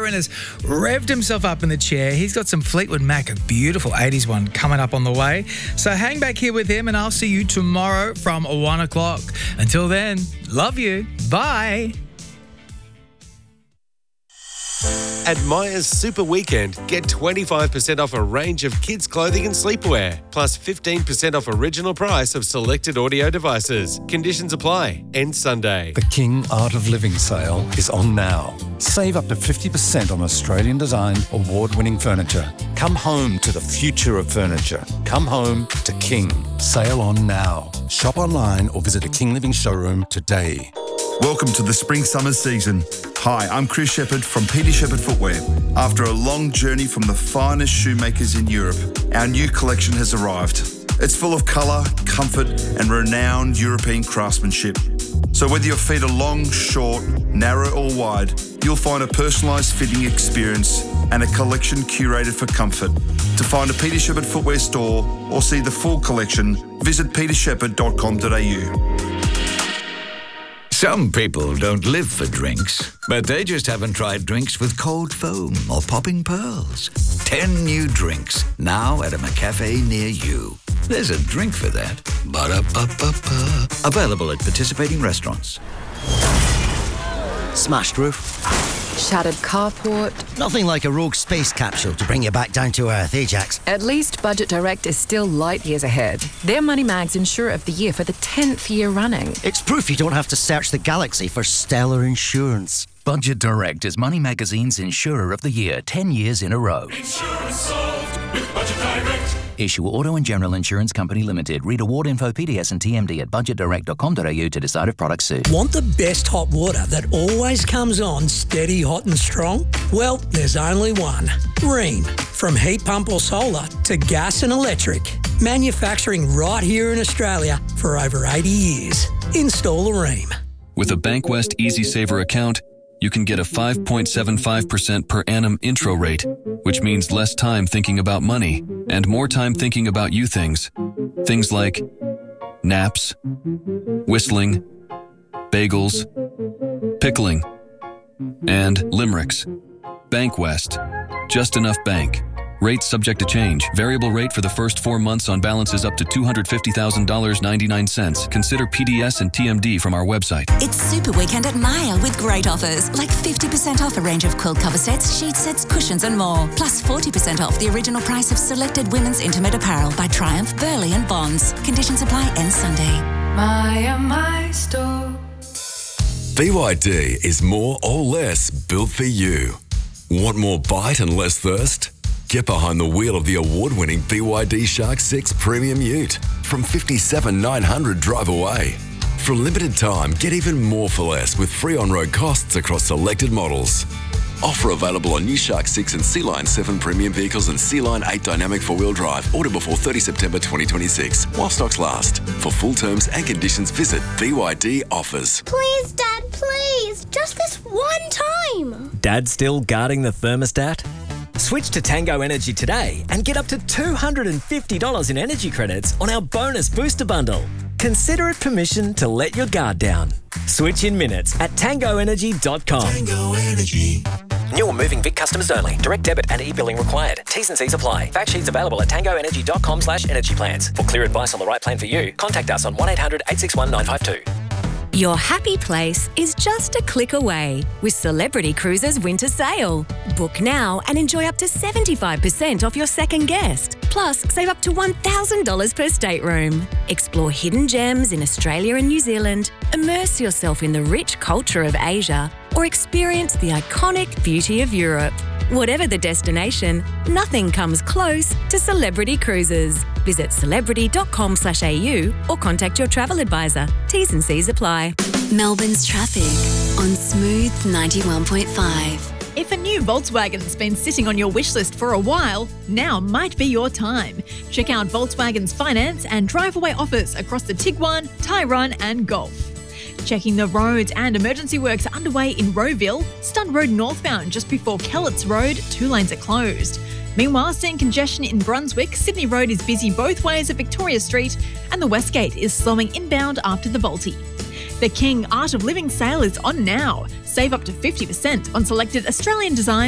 and has revved himself up in the chair. He's got some Fleetwood Mac, a beautiful 80s one, coming up on the way. So hang back here with him and I'll see you tomorrow from 1 o'clock. Until then, love you. Bye. At Myers Super Weekend, get 25% off a range of kids' clothing and sleepwear, plus 15% off original price of selected audio devices. Conditions apply. End Sunday. The King Art of Living sale is on now. Save up to 50% on Australian-designed, award-winning furniture. Come home to the future of furniture. Come home to King. Sale on now. Shop online or visit a King Living showroom today. Welcome to the spring-summer season. Hi, I'm Chris Shepherd from Peter Shepherd Footwear. After a long journey from the finest shoemakers in Europe, our new collection has arrived. It's full of colour, comfort and renowned European craftsmanship. So whether your feet are long, short, narrow or wide, you'll find a personalised fitting experience and a collection curated for comfort. To find a Peter Shepherd Footwear store or see the full collection, visit petershepherd.com.au. Some people don't live for drinks, but they just haven't tried drinks with cold foam or popping pearls. 10 new drinks, now at a McCafe near you. There's a drink for that. Ba-da-ba-ba-ba. Available at participating restaurants. Smashed roof. Shattered carport. Nothing like a rogue space capsule to bring you back down to earth, eh, Jax? At least Budget Direct is still light years ahead. They're Money Mag's Insurer of the Year for the 10th year running. It's proof you don't have to search the galaxy for stellar insurance. Budget Direct is Money Magazine's Insurer of the Year 10 years in a row. Insurance solved with Budget Direct. Issue Auto and General Insurance Company Limited. Read award info, PDS and TMD at budgetdirect.com.au to decide if products suit. Want the best hot water that always comes on steady, hot and strong? Well, there's only one. Rheem. From heat pump or solar to gas and electric. Manufacturing right here in Australia for over 80 years. Install a Rheem. With a Bankwest Easy Saver account, you can get a 5.75% per annum intro rate, which means less time thinking about money and more time thinking about you things. Things like naps, whistling, bagels, pickling, and limericks. Bankwest. Just enough bank. Rates subject to change. Variable rate for the first 4 months on balances up to $250,000.99. Consider PDS and TMD from our website. It's Super Weekend at Myer with great offers, like 50% off a range of quilt cover sets, sheet sets, cushions and more. Plus 40% off the original price of selected women's intimate apparel by Triumph, Burley and Bonds. Conditions apply. End Sunday. Myer, my store. BYD is more or less built for you. Want more bite and less thirst? Get behind the wheel of the award-winning BYD Shark 6 Premium Ute from $57,900 drive away. For a limited time, get even more for less with free on-road costs across selected models. Offer available on new Shark 6 and Sea Line 7 premium vehicles and Sea Line 8 dynamic four-wheel drive. Order before 30 September 2026 while stocks last. For full terms and conditions, visit BYD Offers. Please, Dad, please. Just this one time. Dad still guarding the thermostat? Switch to Tango Energy today and get up to $250 in energy credits on our bonus booster bundle. Consider it permission to let your guard down. Switch in minutes at tangoenergy.com. Tango Energy. New or moving Vic customers only. Direct debit and e-billing required. T's and C's apply. Fact sheets available at tangoenergy.com/energy plans. For clear advice on the right plan for you, contact us on 1-800-861-952. Your happy place is just a click away with Celebrity Cruises Winter Sale. Book now and enjoy up to 75% off your second guest. Plus, save up to $1,000 per stateroom. Explore hidden gems in Australia and New Zealand, immerse yourself in the rich culture of Asia, or experience the iconic beauty of Europe. Whatever the destination, nothing comes close to Celebrity Cruises. Visit celebrity.com/au or contact your travel advisor. T's and C's apply. Melbourne's traffic on Smooth 91.5. If a new Volkswagen's been sitting on your wish list for a while, now might be your time. Check out Volkswagen's finance and drive-away offers across the Tiguan, Tyrone and Golf. Checking the roads and emergency works are underway in Rowville, Stud Road northbound just before Kellett's Road, 2 lanes are closed. Meanwhile, seeing congestion in Brunswick, Sydney Road is busy both ways at Victoria Street and the Westgate is slowing inbound after the Balti. The King Art of Living sale is on now. Save up to 50% on selected Australian design